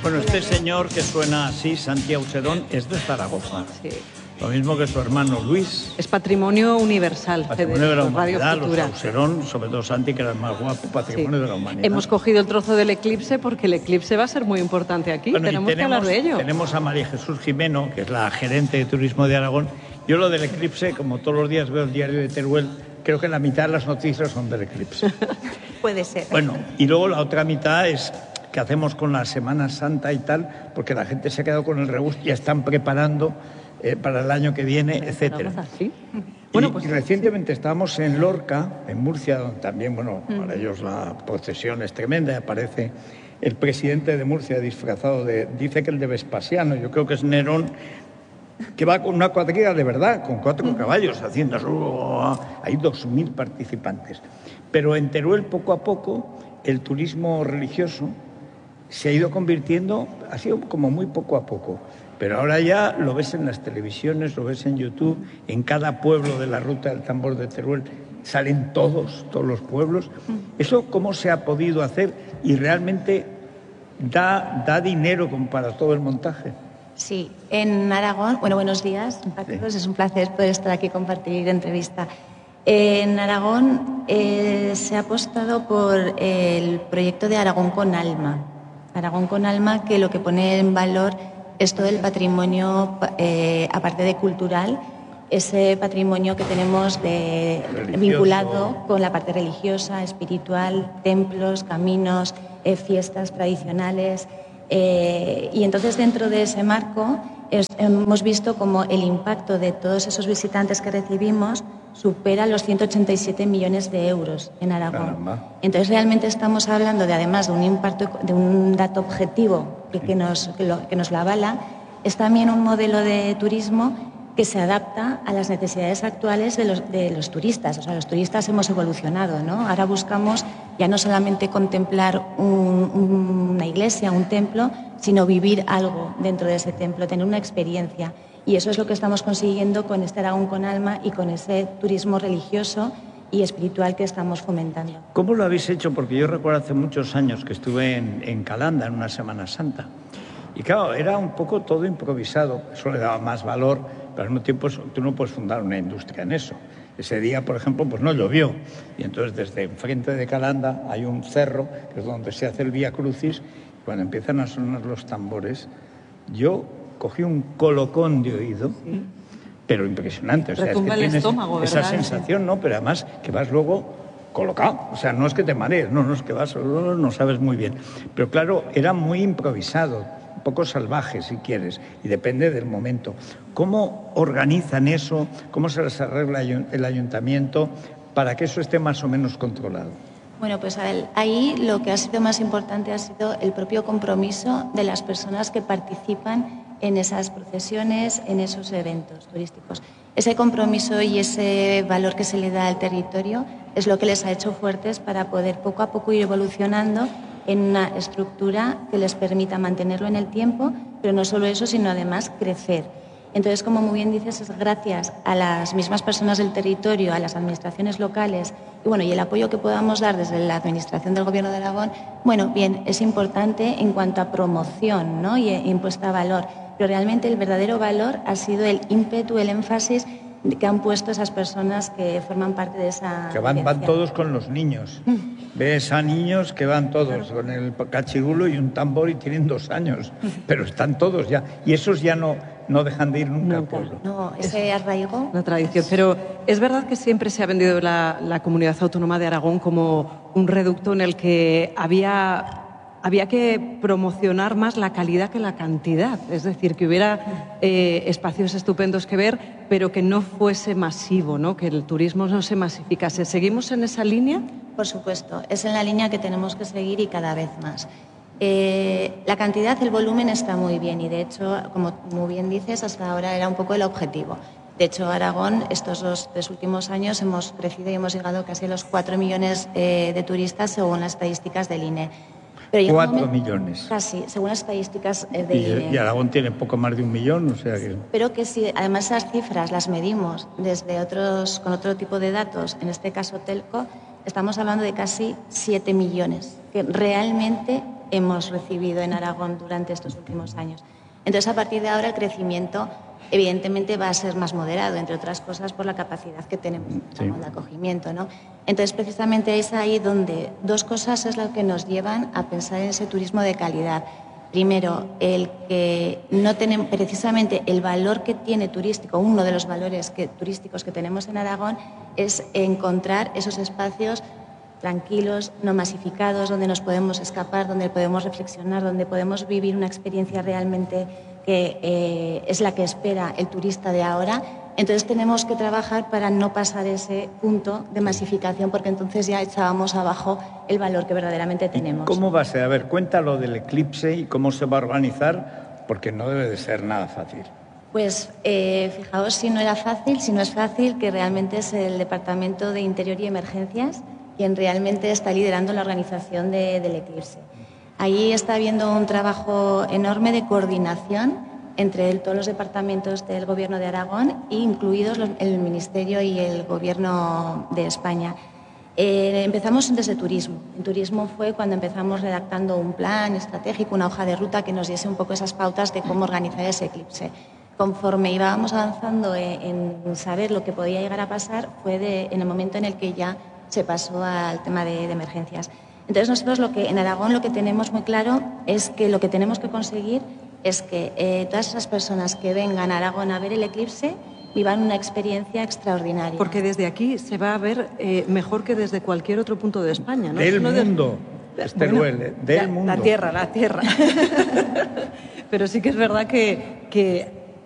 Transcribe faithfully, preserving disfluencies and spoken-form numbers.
Bueno, este señor que suena así, Santi Ausedón, es de Zaragoza. Sí. Lo mismo que su hermano Luis. Es patrimonio universal. Patrimonio de la humanidad, Radio los Ausedón, sobre todo Santi, que era el más guapo, patrimonio sí. de la humanidad. Hemos cogido el trozo del eclipse porque el eclipse va a ser muy importante aquí. Bueno, tenemos, tenemos que hablar de ello. Tenemos a María Jesús Jimeno, que es la gerente de turismo de Aragón. Yo lo del eclipse, como todos los días veo el diario de Teruel, creo que la mitad de las noticias son del eclipse. Puede ser. Bueno, y luego la otra mitad es qué hacemos con la Semana Santa y tal, porque la gente se ha quedado con el rebus, ya están preparando eh, para el año que viene, etcétera. ¿Sí? Y, Bueno, pues, y recientemente sí. estábamos en Lorca, en Murcia, donde también, bueno, mm. para ellos la procesión es tremenda, aparece el presidente de Murcia disfrazado de, dice que el de Vespasiano, yo creo que es Nerón, que va con una cuadrilla de verdad, con cuatro mm. caballos, haciendo eso. Hay dos mil participantes. Pero en Teruel, poco a poco, el turismo religioso se ha ido convirtiendo, ha sido como muy poco a poco, pero ahora ya lo ves en las televisiones, lo ves en YouTube, en cada pueblo de la ruta del tambor de Teruel salen todos, todos los pueblos. ¿Eso cómo se ha podido hacer y realmente da, da dinero para todo el montaje? Sí, en Aragón, bueno, buenos días a todos, sí. Es un placer poder estar aquí y compartir entrevista. En Aragón eh, se ha apostado por el proyecto de Aragón con Alma. Aragón con Alma, que lo que pone en valor es todo el patrimonio, eh, aparte de cultural, ese patrimonio que tenemos de, vinculado con la parte religiosa, espiritual, templos, caminos, eh, fiestas tradicionales. Eh, y entonces, dentro de ese marco, es, hemos visto como el impacto de todos esos visitantes que recibimos supera los ciento ochenta y siete millones de euros en Aragón. Caramba. Entonces, realmente estamos hablando de, además de un impacto, de un dato objetivo que, que, nos, que, lo, que nos lo avala, es también un modelo de turismo que se adapta a las necesidades actuales de los, de los turistas. O sea, los turistas hemos evolucionado, ¿no? Ahora buscamos ya no solamente contemplar un, una iglesia, un templo, sino vivir algo dentro de ese templo, tener una experiencia. Y eso es lo que estamos consiguiendo con este Aragón con Alma y con ese turismo religioso y espiritual que estamos fomentando. ¿Cómo lo habéis hecho? Porque yo recuerdo hace muchos años que estuve en, en Calanda, en una Semana Santa. Y claro, era un poco todo improvisado. Eso le daba más valor, pero al mismo tiempo tú no puedes fundar una industria en eso. Ese día, por ejemplo, pues no llovió. Y entonces desde enfrente de Calanda hay un cerro, que es donde se hace el Vía Crucis. Cuando empiezan a sonar los tambores, yo cogí un colocón de oído, sí. pero impresionante. O sea, es que tienes estómago, esa sensación, ¿no? Pero además que vas luego colocado. O sea, no es que te marees, no, no es que vas, no sabes muy bien. Pero claro, era muy improvisado, un poco salvaje, si quieres, y depende del momento. ¿Cómo organizan eso? ¿Cómo se les arregla el ayuntamiento para que eso esté más o menos controlado? Bueno, pues ahí lo que ha sido más importante ha sido el propio compromiso de las personas que participan en esas procesiones, en esos eventos turísticos. Ese compromiso y ese valor que se le da al territorio es lo que les ha hecho fuertes para poder poco a poco ir evolucionando en una estructura que les permita mantenerlo en el tiempo, pero no solo eso, sino además crecer. Entonces, como muy bien dices, es gracias a las mismas personas del territorio, a las administraciones locales y, bueno, y el apoyo que podamos dar desde la Administración del Gobierno de Aragón, bueno, bien, es importante en cuanto a promoción, ¿no? y impuesta a valor, pero realmente el verdadero valor ha sido el ímpetu, el énfasis que han puesto esas personas que forman parte de esa... Que van, van todos con los niños. Ves a niños que van todos claro. con el cachirulo y un tambor y tienen dos años, pero están todos ya. Y esos ya no, no dejan de ir nunca, nunca. al pueblo. No, ese arraigo... La tradición. Pero es verdad que siempre se ha vendido la, la Comunidad Autónoma de Aragón como un reducto en el que había... Había que promocionar más la calidad que la cantidad, es decir, que hubiera eh, espacios estupendos que ver, pero que no fuese masivo, ¿no? Que el turismo no se masificase. ¿Seguimos en esa línea? Por supuesto, es en la línea que tenemos que seguir y cada vez más. Eh, la cantidad, el volumen está muy bien y, de hecho, como muy bien dices, hasta ahora era un poco el objetivo. De hecho, Aragón, estos dos tres últimos años, hemos crecido y hemos llegado casi a los cuatro millones eh, de turistas según las estadísticas del I N E. Pero Cuatro millones. Casi, según las estadísticas de y, I N E. Y Aragón tiene poco más de un millón, o sea que... Pero que si además esas cifras las medimos desde otros, con otro tipo de datos, en este caso Telco, estamos hablando de casi siete millones, que realmente hemos recibido en Aragón durante estos últimos años. Entonces, a partir de ahora, el crecimiento evidentemente va a ser más moderado, entre otras cosas por la capacidad que tenemos sí. de acogimiento, ¿no? Entonces, precisamente es ahí donde dos cosas es lo que nos llevan a pensar en ese turismo de calidad. Primero, el que no tenemos, precisamente el valor que tiene turístico, uno de los valores que, turísticos que tenemos en Aragón es encontrar esos espacios tranquilos, no masificados, donde nos podemos escapar, donde podemos reflexionar, donde podemos vivir una experiencia realmente que eh, es la que espera el turista de ahora. Entonces tenemos que trabajar para no pasar ese punto de masificación, porque entonces ya echábamos abajo el valor que verdaderamente tenemos. ¿Cómo va a ser? A ver, cuéntalo del eclipse y cómo se va a organizar, porque no debe de ser nada fácil. Pues eh, fijaos si no era fácil, si no es fácil, que realmente es el Departamento de Interior y Emergencias quien realmente está liderando la organización de, del eclipse. Allí está habiendo un trabajo enorme de coordinación entre el, todos los departamentos del Gobierno de Aragón, incluidos los, el Ministerio y el Gobierno de España. Eh, empezamos desde turismo. En turismo fue cuando empezamos redactando un plan estratégico, una hoja de ruta que nos diese un poco esas pautas de cómo organizar ese eclipse. Conforme íbamos avanzando en, en saber lo que podía llegar a pasar, fue de, en el momento en el que ya se pasó al tema de, de emergencias. Entonces nosotros lo que en Aragón lo que tenemos muy claro es que lo que tenemos que conseguir es que eh, todas esas personas que vengan a Aragón a ver el eclipse vivan una experiencia extraordinaria. Porque desde aquí se va a ver eh, mejor que desde cualquier otro punto de España, ¿no? Del no mundo, de... Esteruel, bueno, del la, mundo. La tierra, la tierra. Pero sí que es verdad que, que